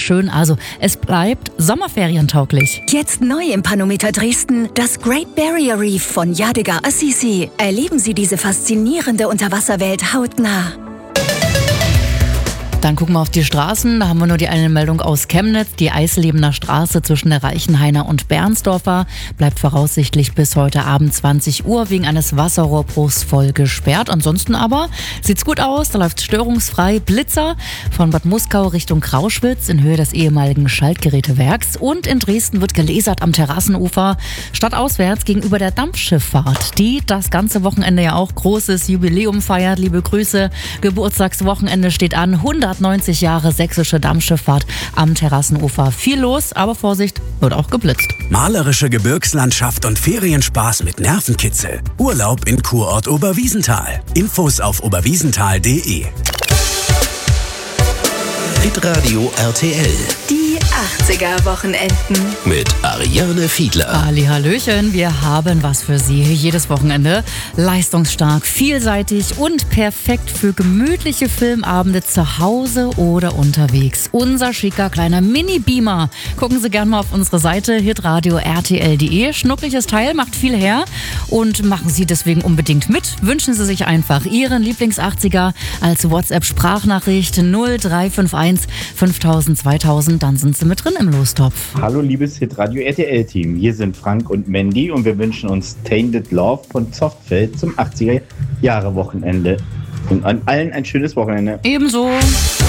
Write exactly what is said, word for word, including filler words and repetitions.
schön. Also es bleibt sommerferientauglich. Jetzt neu im Panometer Dresden das Great Barrier Reef von Yadigar Assisi. Erleben Sie diese faszinierende Unterwasserwelt hautnah. Dann gucken wir auf die Straßen. Da haben wir nur die eine Meldung aus Chemnitz. Die Eiselbener Straße zwischen der Reichenhainer und Bernsdorfer bleibt voraussichtlich bis heute Abend zwanzig Uhr wegen eines Wasserrohrbruchs voll gesperrt. Ansonsten aber sieht's gut aus. Da läuft störungsfrei. Blitzer von Bad Muskau Richtung Krauschwitz in Höhe des ehemaligen Schaltgerätewerks. Und in Dresden wird gelasert am Terrassenufer stadtauswärts gegenüber der Dampfschifffahrt, die das ganze Wochenende ja auch großes Jubiläum feiert. Liebe Grüße. Geburtstagswochenende steht an. hundertneunzig Jahre sächsische Dampfschifffahrt am Terrassenufer. Viel los, aber Vorsicht, wird auch geblitzt. Malerische Gebirgslandschaft und Ferienspaß mit Nervenkitzel. Urlaub in Kurort Oberwiesenthal. Infos auf oberwiesenthal punkt de. Hitradio R T L. Die achtziger-Wochenenden. Mit Ariane Fiedler. Hallihallöchen, wir haben was für Sie jedes Wochenende. Leistungsstark, vielseitig und perfekt für gemütliche Filmabende zu Hause oder unterwegs. Unser schicker kleiner Mini-Beamer. Gucken Sie gerne mal auf unsere Seite hitradio r t l punkt de. Schnuckliches Teil, macht viel her und machen Sie deswegen unbedingt mit. Wünschen Sie sich einfach Ihren Lieblings-achtziger als WhatsApp-Sprachnachricht null drei fünf eins fünftausend zweitausend. Dann sind Sie mit drin im Lostopf. Hallo liebes Hitradio R T L-Team, hier sind Frank und Mandy und wir wünschen uns Tainted Love von Zoftfeld zum achtziger-Jahre-Wochenende. Und an allen ein schönes Wochenende. Ebenso.